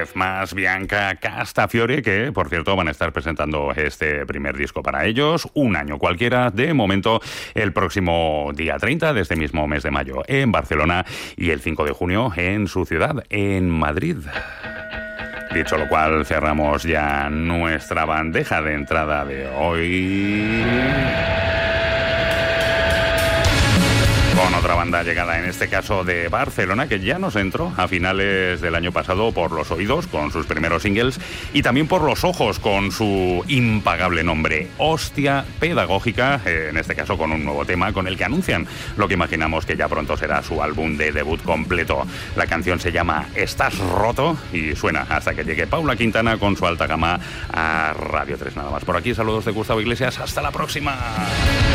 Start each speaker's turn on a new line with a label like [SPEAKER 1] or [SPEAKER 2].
[SPEAKER 1] vez más Bianca Castafiore, que por cierto van a estar presentando este primer disco para ellos, Un año cualquiera, de momento el próximo día 30 de este mismo mes de mayo en Barcelona y el 5 de junio en su ciudad, en Madrid. Dicho lo cual, cerramos ya nuestra bandeja de entrada de hoy con otra banda llegada, en este caso de Barcelona, que ya nos entró a finales del año pasado por los oídos con sus primeros singles y también por los ojos con su impagable nombre, Hostia Pedagógica, en este caso con un nuevo tema con el que anuncian lo que imaginamos que ya pronto será su álbum de debut completo. La canción se llama Estás roto y suena hasta que llegue Paula Quintana con su alta gama a Radio 3. Nada más por aquí, saludos de Gustavo Iglesias, hasta la próxima.